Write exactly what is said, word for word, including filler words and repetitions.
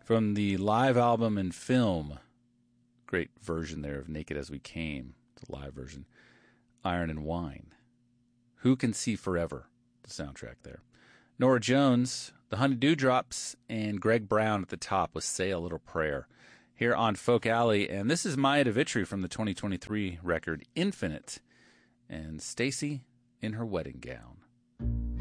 From the live album and film, great version there of Naked as We Came. It's a live version. Iron and Wine. Who Can See Forever, the soundtrack there. Norah Jones, the Honey Dewdrops, and Greg Brown at the top with Say a Little Prayer here on Folk Alley. And this is Maya DeVitri from the twenty twenty-three record Infinite and Stacy in Her Wedding Gown.